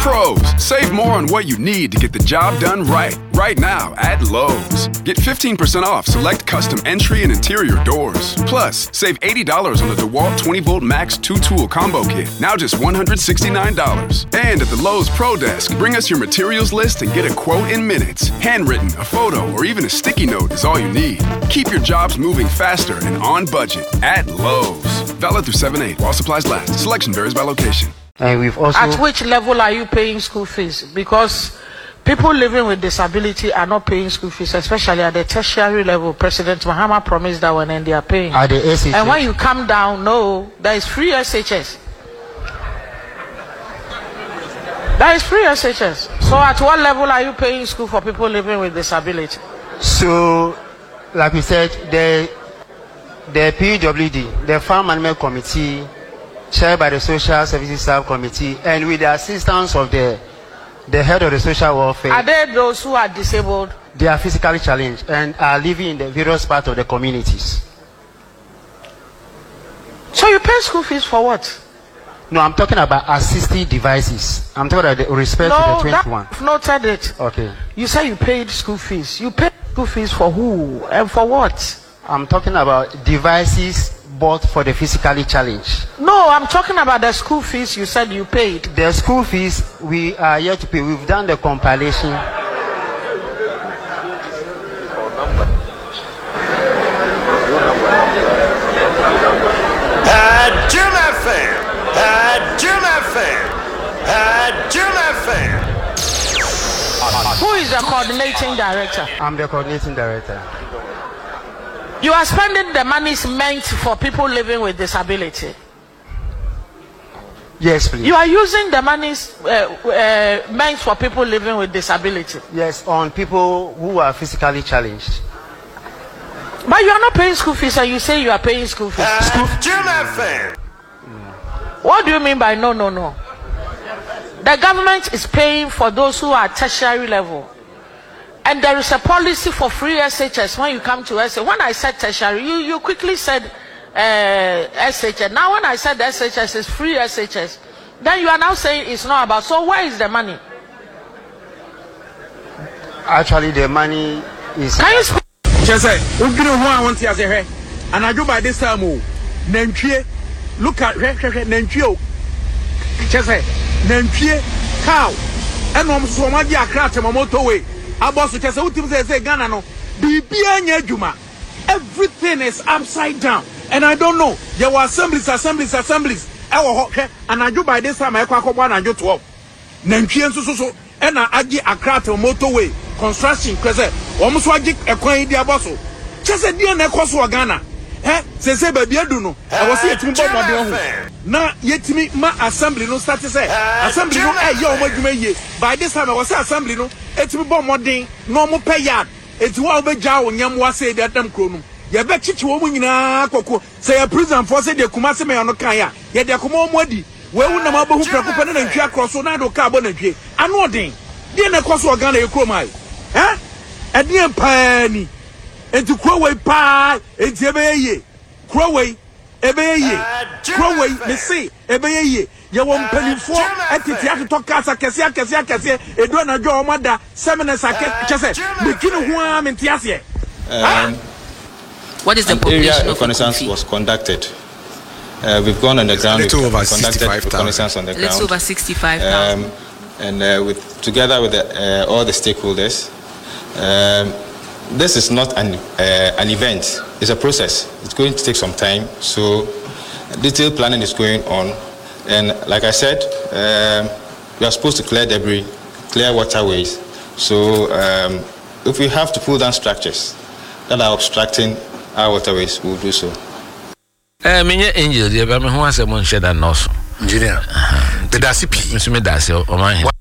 Pros, save more on what you need to get the job done right. Right now at Lowe's. Get 15% off select custom entry and interior doors. Plus, save $80 on the DeWalt 20-volt Max 2-tool combo kit. Now just $169. And at the Lowe's Pro Desk, bring us your materials list and get a quote in minutes. Handwritten, a photo, or even a sticky note is all you need. Keep your jobs moving faster and on budget at Lowe's. Valid through 7/8 while supplies last. Selection varies by location. And we've also... At which level are you paying school fees? Because people living with disability are not paying school fees, especially at the tertiary level. President Mahama promised that one and they are paying. At the SHS. And when you come down, no, there is free SHS. There is free SHS. So at what level are you paying school for people living with disability? So, like we said, the PWD, the Farm Management Committee, chaired by the Social Services Subcommittee, and with the assistance of the head of the social welfare. Are they those who are disabled? They are physically challenged and are living in the various parts of the communities. So you pay school fees for what? No, I'm talking about assistive devices. I'm talking about the respect to the 21. I've noted it. Okay. You say you paid school fees. You paid school fees for who and for what? I'm talking about devices bought for the physically challenged. No, I'm talking about the school fees you said you paid. The school fees we are yet to pay. We've done the compilation. Jim FM. Jim FM. Jim FM. Who is the coordinating director? I'm the coordinating director. You are spending the monies meant for people living with disability. Yes, please. You are using the monies meant for people living with disability. Yes, on people who are physically challenged. But you are not paying school fees, and you say you are paying school fees. Jim FM. What do you mean by no? The government is paying for those who are tertiary level. And there is a policy for free SHS when you come to SHS. When I said tertiary, you quickly said SHS. Now when I said SHS is free SHS, then you are now saying it's not about. So where is the money? Actually, the money is... Can you speak? Just say, I want to say, and I do by this time, Nenchie, look at Nenchio. Just say, Nenchie, cow, and I'm so much a crack to my motorway. Ghana no everything is upside down, and I don't know. There were assemblies. And I do by this time I quack 1 and 12. Nankian so and I get a crack to motorway construction because almost what a coin dia bosso. Just a dear Necoso Ghana. Say baby, I do know. I was here to now yet me my assembly no start to say assembly no what you may by this time I was assembly no it's me bomb more thing no more pay yard it's what be jaw nyam was say that them chrono you bet chichi woman koko say a prison for say the kumase me on kaya ye de komo modi we wona ma bohu preko na ntwa cross na do ka bo na dwe ano den de na koso Ghana e kromai e de empani enti krowai pa enti ebeye krowai ebeye krowai me say ebeye ye won panifo etiti atoto kasa kese edo na dwo omada seminars akese begin ho am entiase. What is the population of reconnaissance was conducted? We've gone on the ground. Little over 65,000 on the ground. Little over 65,000. And together with all the stakeholders, this is not an event. It's a process. It's going to take some time. So detailed planning is going on. And like I said, we are supposed to clear debris, clear waterways. So if we have to pull down structures that are obstructing our waterways, we'll do so. Many angels, you have a who has a monster than us. Engineer, the Dasi P. Mr. Medasi, or my